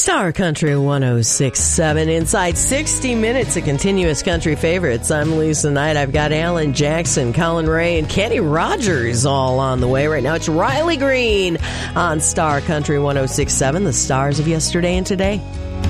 Star Country 106.7 inside 60 minutes of continuous country favorites. I'm Lisa Knight. I've got Alan Jackson, Colin Ray, and Kenny Rogers all on the way. Right now it's Riley Green on Star Country 106.7, the stars of yesterday and today.